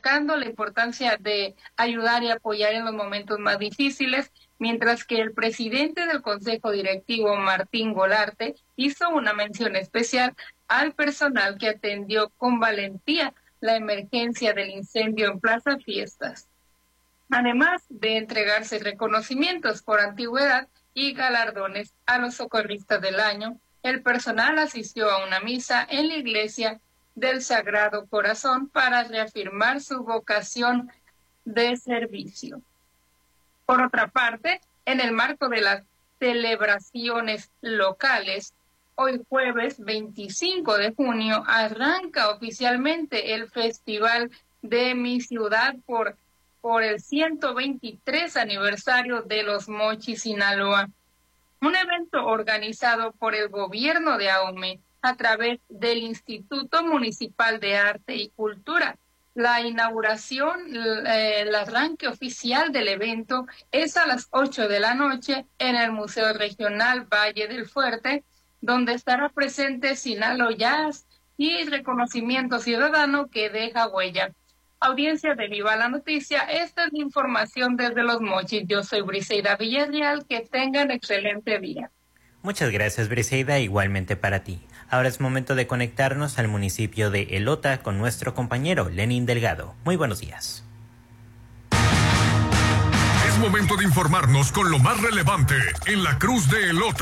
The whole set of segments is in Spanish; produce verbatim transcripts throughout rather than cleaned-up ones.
destacando la importancia de ayudar y apoyar en los momentos más difíciles, mientras que el presidente del Consejo Directivo, Martín Golarte, hizo una mención especial al personal que atendió con valentía la emergencia del incendio en Plaza Fiestas. Además de entregarse reconocimientos por antigüedad y galardones a los socorristas del año, el personal asistió a una misa en la iglesia del Sagrado Corazón para reafirmar su vocación de servicio. Por otra parte, en el marco de las celebraciones locales, hoy jueves veinticinco de junio arranca oficialmente el Festival de Mi Ciudad por, por el ciento veintitrés aniversario de Los Mochis, Sinaloa. Un evento organizado por el gobierno de Ahome a través del Instituto Municipal de Arte y Cultura. La inauguración, eh, el arranque oficial del evento es a las ocho de la noche en el Museo Regional Valle del Fuerte, donde estará presente Sinaloa Jazz y reconocimiento ciudadano que deja huella. Audiencia de Viva la Noticia, esta es la información desde Los Mochis. Yo soy Briseida Villarreal, que tengan excelente día. Muchas gracias, Briseida, igualmente para ti. Ahora es momento de conectarnos al municipio de Elota con nuestro compañero Lenin Delgado. Muy buenos días. Es momento de informarnos con lo más relevante en la Cruz de Elota.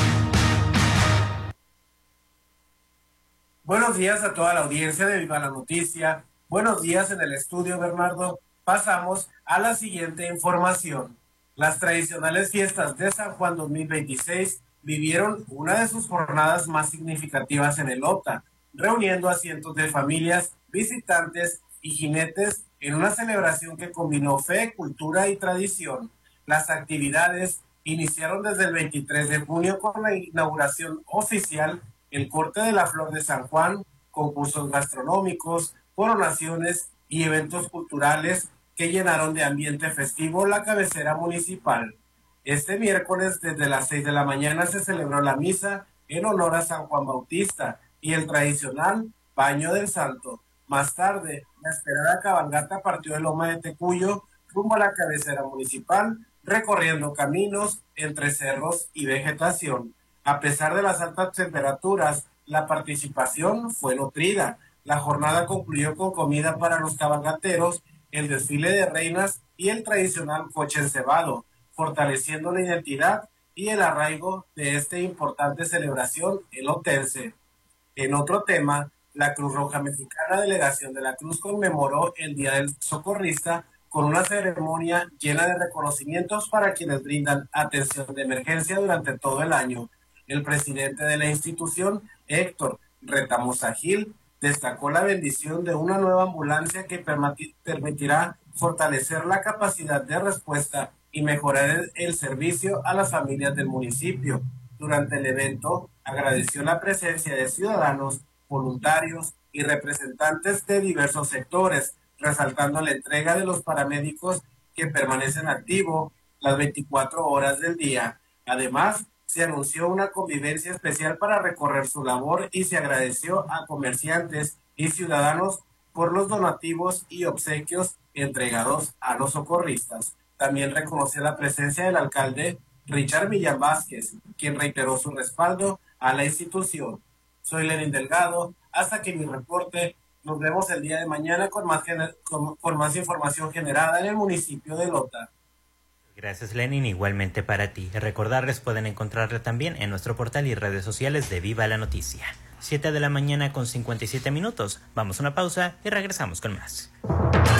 Buenos días a toda la audiencia de Viva la Noticia. Buenos días en el estudio, Bernardo. Pasamos a la siguiente información. Las tradicionales fiestas de San Juan dos mil veintiséis vivieron una de sus jornadas más significativas en Elota, reuniendo a cientos de familias, visitantes y jinetes en una celebración que combinó fe, cultura y tradición. Las actividades iniciaron desde el veintitrés de junio con la inauguración oficial, el corte de la flor de San Juan, concursos gastronómicos, coronaciones y eventos culturales que llenaron de ambiente festivo la cabecera municipal. Este miércoles, desde las seis de la mañana, se celebró la misa en honor a San Juan Bautista y el tradicional Baño del Santo. Más tarde, la esperada cabalgata partió de Loma de Tecuyo rumbo a la cabecera municipal, recorriendo caminos entre cerros y vegetación. A pesar de las altas temperaturas, la participación fue nutrida. La jornada concluyó con comida para los cabalgateros, el desfile de reinas y el tradicional coche encebado, fortaleciendo la identidad y el arraigo de esta importante celebración elotense. En otro tema, la Cruz Roja Mexicana, Delegación de la Cruz, conmemoró el Día del Socorrista con una ceremonia llena de reconocimientos para quienes brindan atención de emergencia durante todo el año. El presidente de la institución, Héctor Retamosa Gil, destacó la bendición de una nueva ambulancia que permitirá fortalecer la capacidad de respuesta y mejorar el servicio a las familias del municipio. Durante el evento, agradeció la presencia de ciudadanos, voluntarios y representantes de diversos sectores, resaltando la entrega de los paramédicos que permanecen activos las veinticuatro horas del día. Además, se anunció una convivencia especial para recorrer su labor y se agradeció a comerciantes y ciudadanos por los donativos y obsequios entregados a los socorristas. También reconoció la presencia del alcalde Richard Millán Vázquez, quien reiteró su respaldo a la institución. Soy Lenin Delgado, hasta que mi reporte. Nos vemos el día de mañana con más, con, con más información generada en el municipio de Elota. Gracias, Lenin, igualmente para ti. Recordarles, pueden encontrarle también en nuestro portal y redes sociales de Viva la Noticia. siete de la mañana con cincuenta y siete minutos. Vamos a una pausa y regresamos con más.